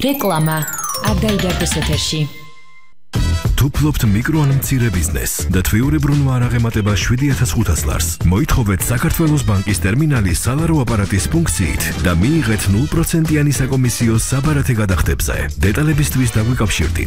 რეკლამა არ დაიდარდოს ეთერში. თუ ფლობთ მიკრო ან მცირე ბიზნესს და თვიურებრუნვა არ აღემატება 7500 ლარს, მოითხოვეთ საქართველოს ბანკის ტერმინალის სალარო აპარატის ფუნქციით და მიიღეთ 0%-იანი საკომისიო საბარათე გადახდებზე. დეტალებისთვის დაგვიკავშირდით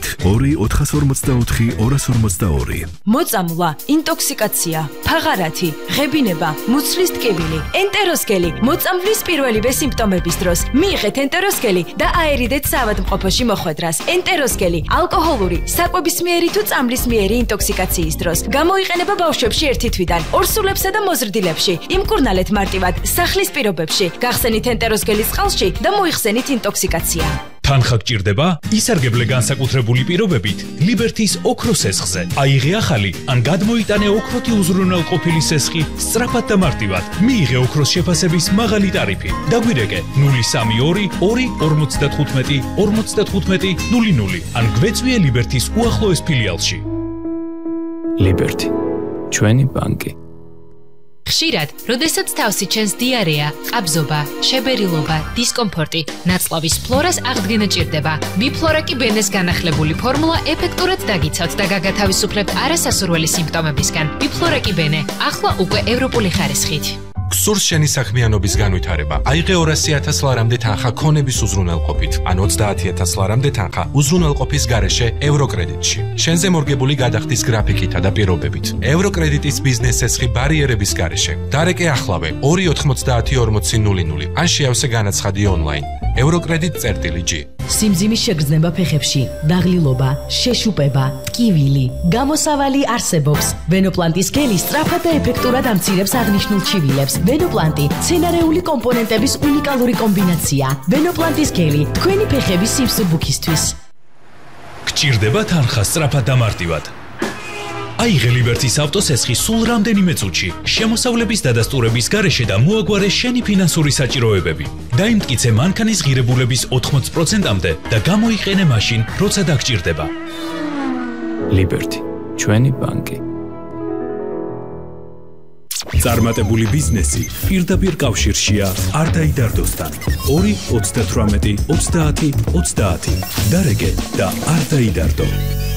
2-444-242. მოწამვლა, ინტოქსიკაცია, ფაღარათი, ღებინება, მუცლის ტკივილი, ენტეროსკელი, მოწამვლის პირველივე სიმპტომების დროს მიიღეთ ენტეროსკელი და აერიდეთ საავადმყოფოში მოხვედრას. ენტეროსკელი ალკოჰოლური, საკვებისმიერი თუ წამლისმიერი ინტოქსიკაციის დროს გამოიყენება ბავშვებში 1 თვიდან 2 სულებსა და მოზრდილებში. იმკურნალეთ მარტივად სახლის პირობებში, გახსენით ენტეროსკელის წყალში და მოიხსენით ინტოქსიკაცია. თანხა გჭირდება? ისარგებლე განსაკუთრებული პირობებით ლიბერთის ოქროს სესხზე. აიღე ახალი ან გადმოიტანე ოქროთი უზრუნველყოფილი სესხი სწრაფად და მარტივად. მიიღე ოქროს შეფასების მაღალი ტარიფი. დაგვირეკე 032 255 55 00 ან გვეწვიე ლიბერთის უახლოეს ფილიალში. ლიბერთი, ჩვენი ბანკი. ხშირად, როდესაც თავსი ჩენს დიარეა, ყაბზობა, შებერილობა, დისკომფორტი, ნაწლავის ფლორას აღდგენა ჭირდება. ბიფლორაკი ბენეს განახლებული ფორმულა ეფექტურად დაგიცავთ და გაგათავისუფლებთ არასასურველი სიმპტომებისგან. ბიფლორაკი ბენე, ახლა უკვე ევროპული ხარისხით. გსურს შენი საქმიანობის განვითარება. აიღე 200,000 ლარამდე თანხა ქონების უზრუნველყოფით, ან 30,000 ლარამდე თანხა უზრუნველყოფის გარეშე ევროკრედიტში. შენზე მორგებული გადახდის გრაფიკითა და პირობებით. ევროკრედიტის ბიზნეს სესხი ბარიერების გარეშე. დარეკე ახლავე 2904000 ან შეავსე განაცხადი ონლაინ. Eurocredit.g. სიმძიმის შეგრძნება ფეხებში, დაღლილობა, შეშუპება, ტკივილი, გამოსავალი არსებობს. ვენოპლანტის გელი სწრაფად და ეფექტურად ამცირებს აღნიშნულ ჩივილებს. ვენოპლანტი მცენარეული კომპონენტების უნიკალური კომბინაცია. ვენოპლანტის გელი თქვენი ფეხების სიმსუბუქისთვის. გჭირდება თანხა სწრაფად და მარტივად. აიღე ლიბერთის ავტოსესხი სულ რამდენიმე წუთში, შემოსავლების დადასტურების გარეშე და მოაგვარე შენი ფინანსური საჭიროებები. დაიმტკიცე მანქანის ღირებულების 80%-მდე და გამოიყენე მაშინ, როცა დაგჭირდება. ლიბერთი, ჩვენი ბანკი. წარმატებული ბიზნესი პირდაპირ კავშირშია არ დაიდარდოსთან. 2-88-30-30. დარეგე და არ დაიდარდო.